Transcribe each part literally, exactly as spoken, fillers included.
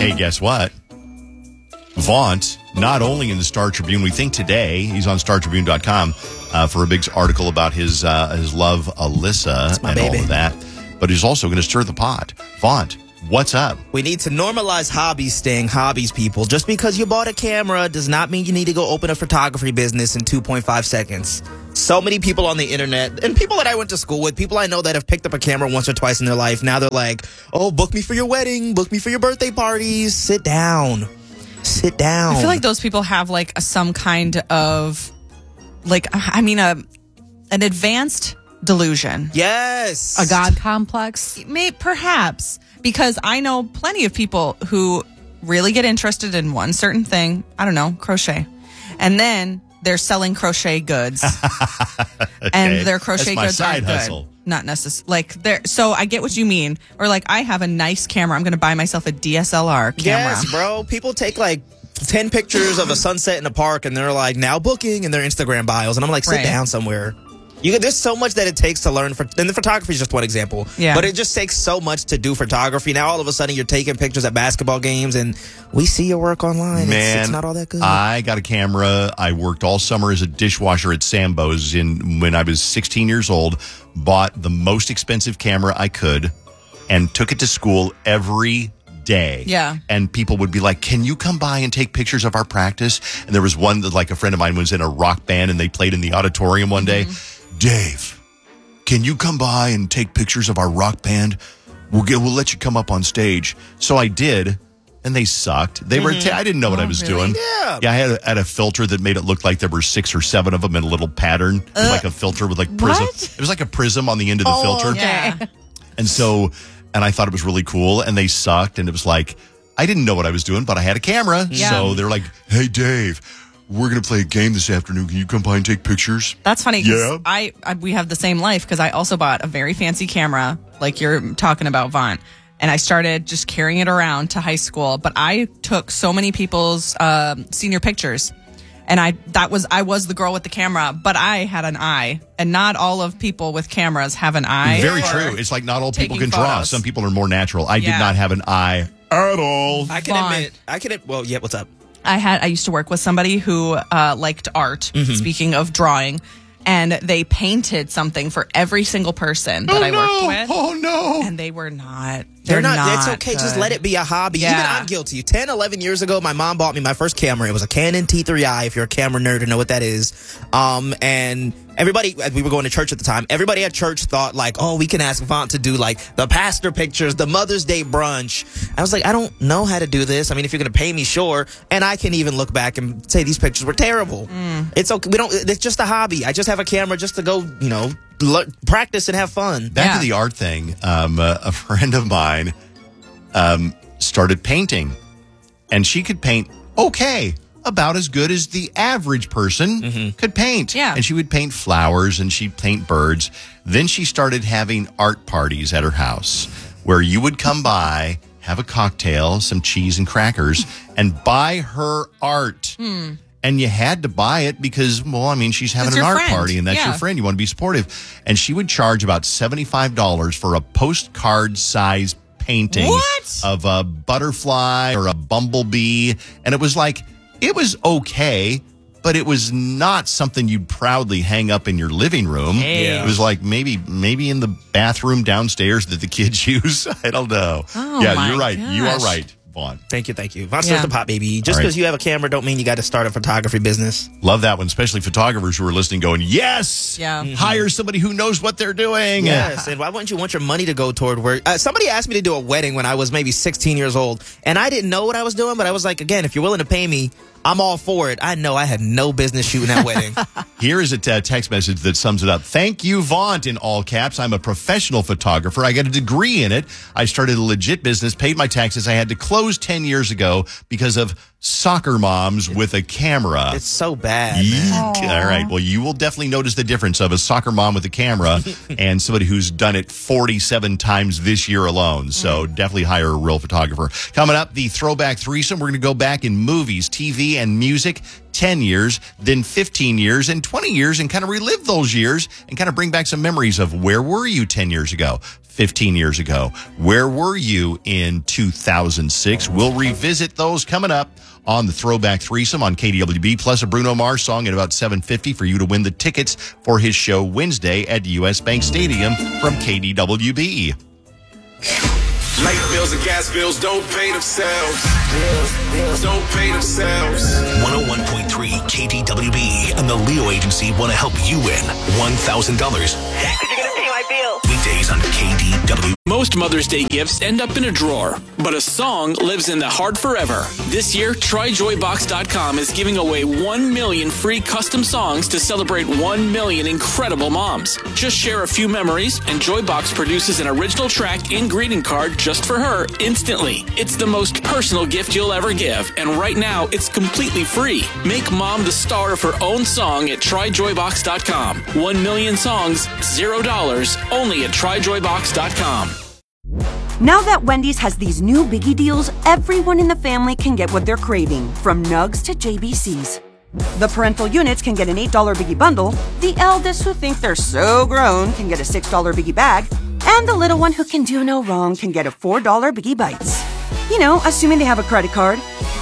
Hey, guess what? Vaunt, not only in the Star Tribune, we think today, he's on star tribune dot com uh, for a big article about his uh, his love, Alyssa, and baby. all of that, but he's also going to stir the pot. Vaunt, what's up? We need to normalize hobbies staying hobbies, people. Just because you bought a camera does not mean you need to go open a photography business in two point five seconds. So many people on the internet, and people that I went to school with, people I know that have picked up a camera once or twice in their life, now they're like, oh, book me for your wedding, book me for your birthday parties. Sit down. Sit down. I feel like those people have like a, some kind of, like, I mean, a an advanced delusion. Yes. A God complex? May, perhaps, because I know plenty of people who really get interested in one certain thing. I don't know, crochet. And then they're selling crochet goods. Okay. And their crochet That's my goods side aren't good. hustle. Not necessarily. Like, they're, so I get what you mean. Or like, I have a nice camera. I'm going to buy myself a D S L R camera. Yes, bro. People take like ten pictures of a sunset in a park and they're like, now booking in their Instagram bios. And I'm like, sit Right. down somewhere. You, there's so much that it takes to learn. For, and the photography is just one example. Yeah. But it just takes so much to do photography. Now all of a sudden you're taking pictures at basketball games and we see your work online. Man, it's, it's not all that good. I got a camera. I worked all summer as a dishwasher at Sambo's in when I was sixteen years old. Bought the most expensive camera I could and took it to school every day. Yeah. And people would be like, can you come by and take pictures of our practice? And there was one that, like, a friend of mine was in a rock band and they played in the auditorium one day. Mm-hmm. Dave, can you come by and take pictures of our rock band? We'll get, we'll let you come up on stage. So I did, and they sucked. They were. T- I didn't know what Oh, I was really? doing. Yeah. Yeah, I had a, had a filter that made it look like there were six or seven of them in a little pattern. It was like a filter with like prism. What? It was like a prism on the end of the Oh, filter. okay. Yeah. And so, and I thought it was really cool, and they sucked, and it was like, I didn't know what I was doing, but I had a camera. Yeah. So they're like, hey, Dave, we're going to play a game this afternoon. Can you come by and take pictures? That's funny. 'Cause Yeah. I, I we have the same life because I also bought a very fancy camera, like you're talking about, Vaughn. And I started just carrying it around to high school. But I took so many people's um, senior pictures. And I that was I was the girl with the camera, but I had an eye. And not all of people with cameras have an eye. Very for true. It's like not all people taking can draw. photos. Some people are more natural. I did Yeah. not have an eye at all. I can Vaughn. admit. I can. Well, yeah. What's up? I had I used to work with somebody who uh, liked art. Mm-hmm. Speaking of drawing, and they painted something for every single person that oh, I no. worked with, Oh, no. and they were not. They're, They're, not, It's okay. Just good. let it be a hobby. Yeah. Even I'm guilty. ten, eleven years ago, my mom bought me my first camera. It was a Canon T three i. If you're a camera nerd, you know what that is. Um, and everybody, we were going to church at the time. Everybody at church thought like, oh, we can ask Vaunt to do like the pastor pictures, the Mother's Day brunch. I was like, I don't know how to do this. I mean, if you're going to pay me, sure. And I can even look back and say these pictures were terrible. Mm. It's okay. We don't. It's just a hobby. I just have a camera just to go, you know, le- practice and have fun. Back Yeah. to the art thing. Um, uh, a friend of mine um, started painting, and she could paint okay, about as good as the average person could paint. Yeah. And she would paint flowers and she'd paint birds. Then she started having art parties at her house where you would come by, have a cocktail, some cheese and crackers, and buy her art. And you had to buy it because, well, I mean, she's having It's an your art friend. party and that's Yeah. your friend. You want to be supportive. And she would charge about seventy-five dollars for a postcard size painting What? of a butterfly or a bumblebee. And it was like, it was okay, but it was not something you'd proudly hang up in your living room. Hey. It was like maybe maybe in the bathroom downstairs that the kids use. I don't know. Oh, yeah, my you're right. You are gosh. right, Vaughn. Thank you, thank you. Vaunt Yeah. stirs the pot, baby. Just All right. because you have a camera don't mean you got to start a photography business. Love that one, especially photographers who are listening going, yes, Yeah. Mhm. hire somebody who knows what they're doing. Yes, and why wouldn't you want your money to go toward where... Uh, somebody asked me to do a wedding when I was maybe sixteen years old, and I didn't know what I was doing, but I was like, again, if you're willing to pay me, I'm all for it. I know I had no business shooting that wedding. Here is a t- text message that sums it up. Thank you, Vaunt, in all caps. I'm a professional photographer. I got a degree in it. I started a legit business, paid my taxes. I had to close ten years ago because of soccer moms with a camera. It's so bad, man. Eek. All right. Well, you will definitely notice the difference of a soccer mom with a camera and somebody who's done it forty-seven times this year alone. So definitely hire a real photographer. Coming up, the throwback threesome. We're going to go back in movies, T V, and music. ten years, then fifteen years, and twenty years, and kind of relive those years and kind of bring back some memories of where were you ten years ago. fifteen years ago. Where were you in two thousand six? We'll revisit those coming up on the Throwback Threesome on K D W B, plus a Bruno Mars song at about seven fifty for you to win the tickets for his show Wednesday at U S Bank Stadium from K D W B. Light bills and gas bills don't pay themselves. Don't pay themselves. one oh one point three K D W B and the Leo Agency want to help you win one thousand dollars. You're going to pay my bill. Weekdays on K D W. Most Mother's Day gifts end up in a drawer, but a song lives in the heart forever. This year, Try Joy Box dot com is giving away one million free custom songs to celebrate one million incredible moms. Just share a few memories, and Joybox produces an original track and greeting card just for her instantly. It's the most personal gift you'll ever give, and right now, it's completely free. Make mom the star of her own song at Try Joy Box dot com. One million songs, zero dollars, only at Try Joy Box dot com. Now that Wendy's has these new biggie deals, everyone in the family can get what they're craving, from Nugs to J B Cs. The parental units can get an eight dollar biggie bundle, the eldest who think they're so grown can get a six dollar biggie bag, and the little one who can do no wrong can get a four dollar biggie bites. You know, assuming they have a credit card.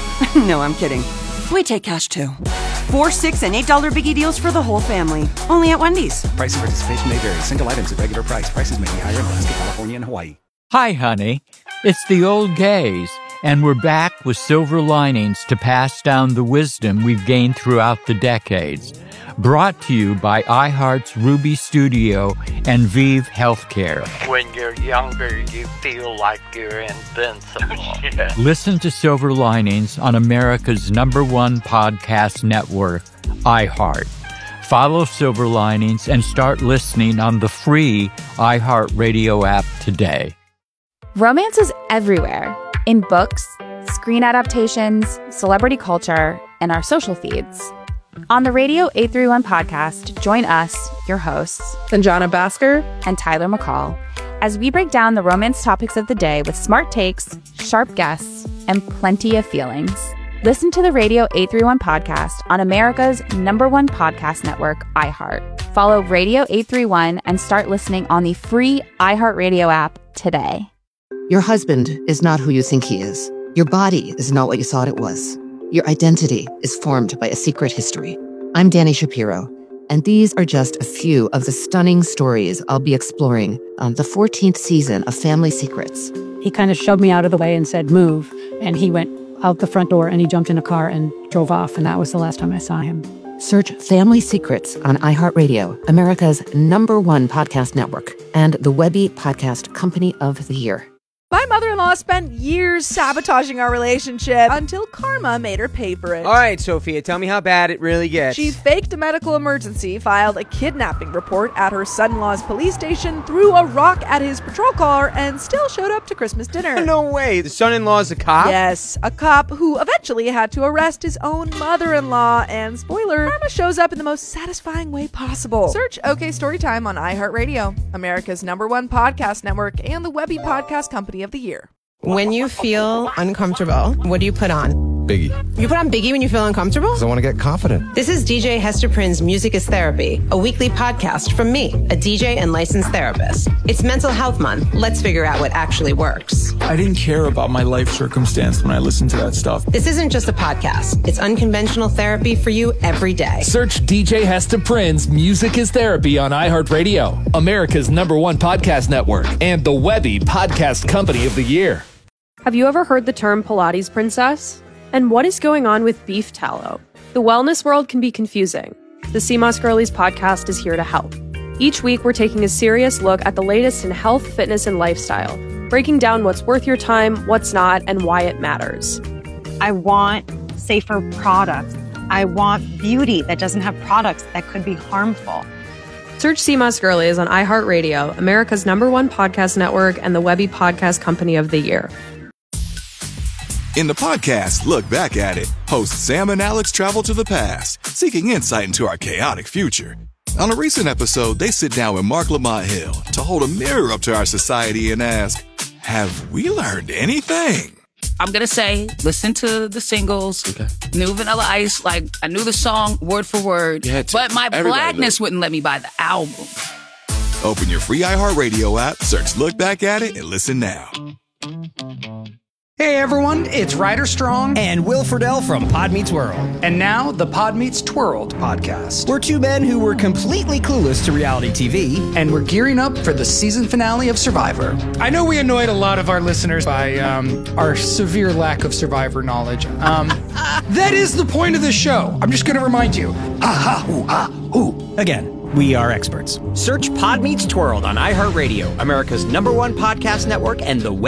No, I'm kidding. We take cash too. Four, six, and eight dollar biggie deals for the whole family. Only at Wendy's. Price and participation may vary. Single items at regular price. Prices may be higher in Alaska, California, and Hawaii. Hi, honey. It's the old gays, and we're back with silver linings to pass down the wisdom we've gained throughout the decades. Brought to you by iHeart's Ruby Studio and Vive Healthcare. When you're younger, you feel like you're invincible. Yeah. Listen to Silver Linings on America's number one podcast network, iHeart. Follow Silver Linings and start listening on the free iHeartRadio app today. Romance is everywhere, in books, screen adaptations, celebrity culture, and our social feeds. On the Radio eight thirty-one podcast, join us, your hosts, Sanjana Bhaskar and Tyler McCall, as we break down the romance topics of the day with smart takes, sharp guests, and plenty of feelings. Listen to the Radio eight thirty-one podcast on America's number one podcast network, iHeart. Follow Radio eight thirty-one and start listening on the free iHeartRadio app today. Your husband is not who you think he is. Your body is not what you thought it was. Your identity is formed by a secret history. I'm Danny Shapiro, and these are just a few of the stunning stories I'll be exploring on the fourteenth season of Family Secrets. He kind of shoved me out of the way and said, move, and he went out the front door and he jumped in a car and drove off, and that was the last time I saw him. Search Family Secrets on iHeartRadio, America's number one podcast network, and the Webby Podcast Company of the Year. My mother-in-law spent years sabotaging our relationship until karma made her pay for it. All right, Sophia, tell me how bad it really gets. She faked a medical emergency, filed a kidnapping report at her son-in-law's police station, threw a rock at his patrol car, and still showed up to Christmas dinner. No way. The son-in-law's a cop? Yes, a cop who eventually had to arrest his own mother-in-law. And spoiler, karma shows up in the most satisfying way possible. Search OK Storytime on iHeartRadio, America's number one podcast network, and the Webby Podcast Company of the Year. When you feel uncomfortable, what do you put on? Biggie. You put on Biggie when you feel uncomfortable? Because I want to get confident. This is D J Hester Prynne's Music is Therapy, a weekly podcast from me, a D J and licensed therapist. It's Mental Health Month. Let's figure out what actually works. I didn't care about my life circumstance when I listened to that stuff. This isn't just a podcast. It's unconventional therapy for you every day. Search D J Hester Prynne's Music is Therapy on iHeartRadio, America's number one podcast network, and the Webby Podcast Company of the Year. Have you ever heard the term Pilates princess? And what is going on with beef tallow? The wellness world can be confusing. The C M O S Girlies podcast is here to help. Each week, we're taking a serious look at the latest in health, fitness, and lifestyle, breaking down what's worth your time, what's not, and why it matters. I want safer products. I want beauty that doesn't have products that could be harmful. Search C M O S Girlies on iHeartRadio, America's number one podcast network, and the Webby Podcast Company of the Year. In the podcast, Look Back at It, hosts Sam and Alex travel to the past, seeking insight into our chaotic future. On a recent episode, they sit down with Mark Lamont Hill to hold a mirror up to our society and ask, have we learned anything? I'm going to say, listen to the singles, okay. New Vanilla Ice, like, I knew the song word for word, but my blackness wouldn't let me buy the album. Open your free iHeartRadio app, search Look Back at It, and listen now. Hey everyone, it's Ryder Strong and Will Friedle from Pod Meets World. And now the Pod Meets Twirled podcast. We're two men who were completely clueless to reality T V. And we're gearing up for the season finale of Survivor. I know we annoyed a lot of our listeners by um, our severe lack of Survivor knowledge. Um, that is the point of the show. I'm just going to remind you. Ah, ha, ooh, ah, ooh. Again. We are experts. Search Pod Meets Twirled on iHeartRadio, America's number one podcast network, and the web.